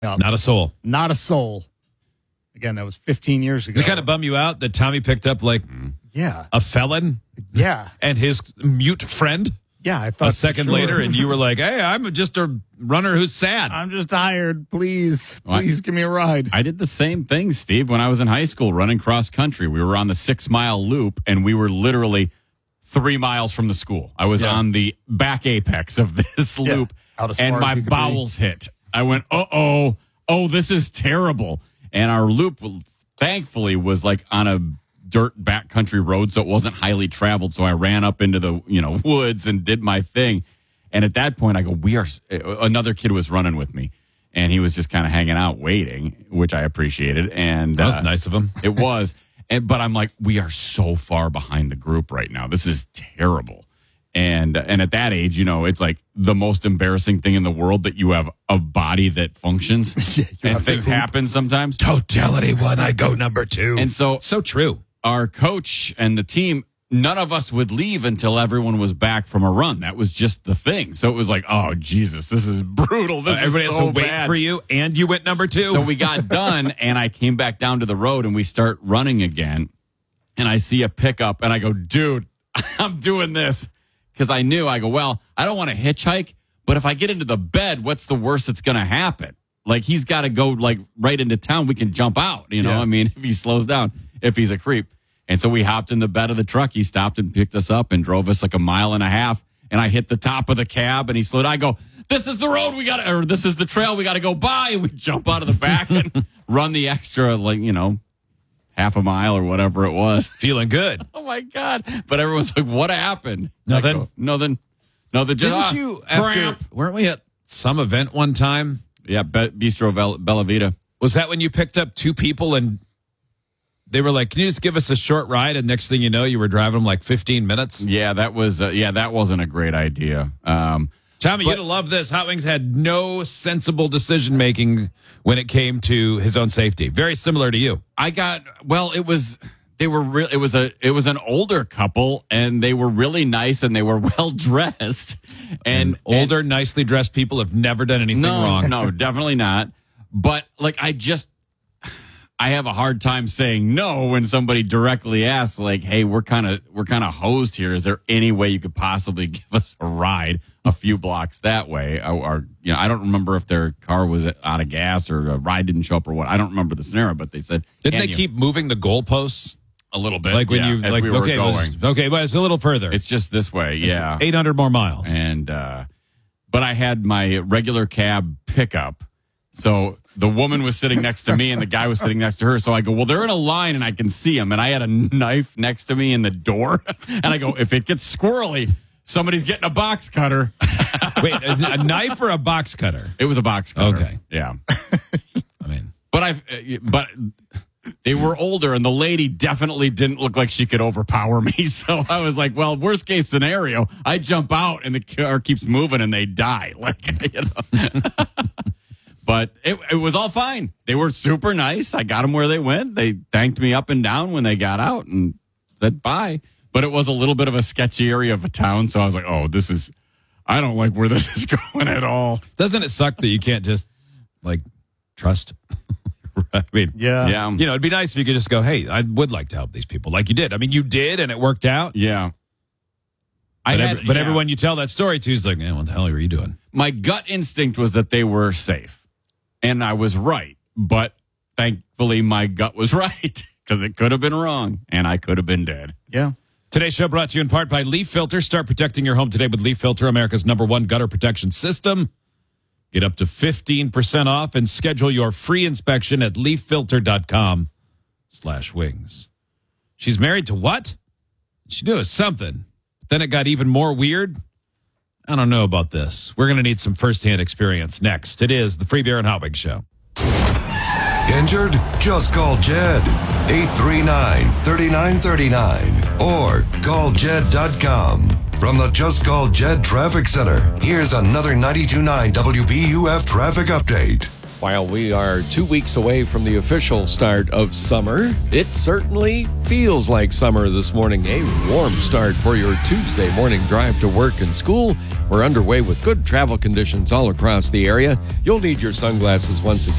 Not a soul. Not a soul. Again, that was 15 years ago. Does it kind of bum you out that Tommy picked up like a felon? Yeah. And his mute friend? Yeah, I thought a second later, and you were like, hey, I'm just a runner who's sad. I'm just tired. Please give me a ride. I did the same thing, Steve, when I was in high school running cross country. We were on the 6-mile loop, and we were literally 3 miles from the school. I was on the back apex of this loop, and my bowels hit. I went, oh, this is terrible. And our loop, thankfully, was like on a dirt backcountry road, so it wasn't highly traveled. So I ran up into the woods and did my thing. And at that point, I go, another kid was running with me, and he was just kind of hanging out waiting, which I appreciated. And that was nice of him. It was. But I'm like, we are so far behind the group right now. This is terrible. And at that age, it's like the most embarrassing thing in the world that you have a body that functions and things happen sometimes. Don't tell anyone I go number 2. And so true. Our coach and the team, none of us would leave until everyone was back from a run. That was just the thing. So it was like, oh, Jesus, this is brutal. Everybody has to wait for you, and you went number 2. So we got done, and I came back down to the road, and we start running again. And I see a pickup, and I go, dude, I'm doing this. Because I go, well, I don't want to hitchhike, but if I get into the bed, what's the worst that's going to happen? Like, he's got to go, like, right into town. We can jump out, I mean, if he slows down, if he's a creep. And so we hopped in the bed of the truck. He stopped and picked us up and drove us like 1.5 miles. And I hit the top of the cab, and he slowed. I go, this is the road this is the trail we got to go by. And we jump out of the back and run the extra, like, 0.5 mile or whatever it was. Feeling good. Oh, my God. But everyone's like, what happened? Nothing? Nothing. Didn't you, weren't we at some event one time? Yeah, Bistro Bella Vita. Was that when you picked up 2 people and they were like, can you just give us a short ride? And next thing you know, you were driving them like 15 minutes? Yeah, that wasn't a great idea. Tommy, you'd have loved this. Hot Wings had no sensible decision-making when it came to his own safety. Very similar to you. It was an older couple, and they were really nice, and they were well-dressed. And older, nicely dressed people have never done anything wrong. No, definitely not. But, like, I have a hard time saying no when somebody directly asks, like, hey, we're kind of hosed here. Is there any way you could possibly give us a ride a few blocks that way? Or I don't remember if their car was out of gas or a ride didn't show up or what. I don't remember the scenario, but they said, didn't they keep moving the goalposts a little bit? Like when as we were going. But it's a little further. It's just this way. Yeah. It's 800 more miles. And, but I had my regular cab pickup. So the woman was sitting next to me and the guy was sitting next to her. So I go, well, they're in a line and I can see them. And I had a knife next to me in the door. And I go, if it gets squirrely, somebody's getting a box cutter. Wait, a knife or a box cutter? It was a box cutter. Okay. Yeah. I mean, but they were older and the lady definitely didn't look like she could overpower me. So I was like, well, worst case scenario, I jump out and the car keeps moving and they die. But it was all fine. They were super nice. I got them where they went. They thanked me up and down when they got out and said bye. But it was a little bit of a sketchy area of a town. So I was like, I don't like where this is going at all. Doesn't it suck that you can't just, trust? I mean, yeah. It'd be nice if you could just go, hey, I would like to help these people like you did. I mean, you did, and it worked out. Yeah. But everyone you tell that story to is like, man, what the hell are you doing? My gut instinct was that they were safe. And I was right. But thankfully, my gut was right. Because it could have been wrong. And I could have been dead. Yeah. Today's show brought to you in part by Leaf Filter. Start protecting your home today with Leaf Filter, America's #1 gutter protection system. Get up to 15% off and schedule your free inspection at leaffilter.com/wings. She's married to what? She knew it was something. But then it got even more weird. I don't know about this. We're going to need some firsthand experience next. It is the Free Beer and Hot Wings Show. Injured? Just call Jed. 839-3939 or call Jed.com. From the Just Call Jed Traffic Center, here's another 92.9 WBUF traffic update. While we are 2 weeks away from the official start of summer, it certainly feels like summer this morning. A warm start for your Tuesday morning drive to work and school. We're underway with good travel conditions all across the area. You'll need your sunglasses once again.